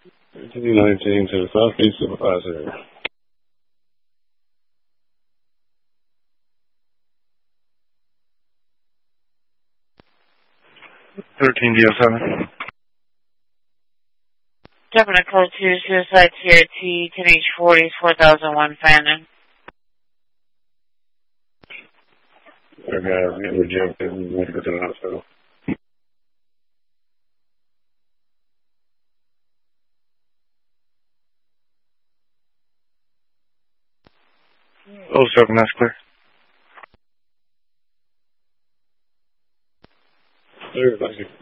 19 to the southeast of Azure. 13 DO7. Jumping to code 2, suicide TRT, 10H40, 4001 Fannin. Our guys getting rejected and want to go to the hospital. Oh, 7, that's clear. Clear, thank you.